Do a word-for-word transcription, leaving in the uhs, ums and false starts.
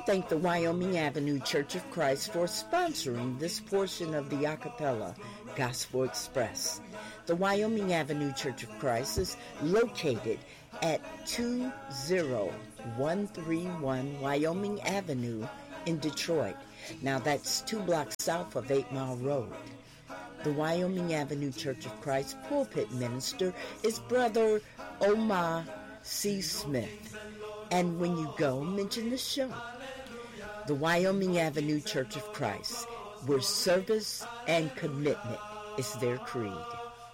thank the Wyoming Avenue Church of Christ for sponsoring this portion of the Acapella Gospel Express. The Wyoming Avenue Church of Christ is located at two zero one three one Wyoming Avenue in Detroit. Now that's two blocks south of Eight Mile Road. The Wyoming Avenue Church of Christ pulpit minister is Brother Omar C. Smith. And when you go, mention the show. The Wyoming Avenue Church of Christ, where service and commitment is their creed.